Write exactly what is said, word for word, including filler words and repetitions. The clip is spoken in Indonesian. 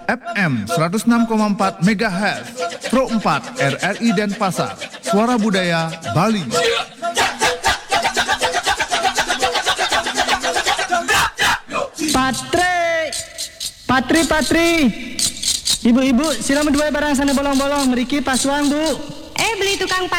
F M seratus enam koma empat megahertz, Pro empat R R I Denpasar, Suara Budaya Bali. Patre, Patri, Patri. Ibu-ibu, sila menduai barang sana bolong-bolong. Meriki pasuang, Bu. Eh, beli tukang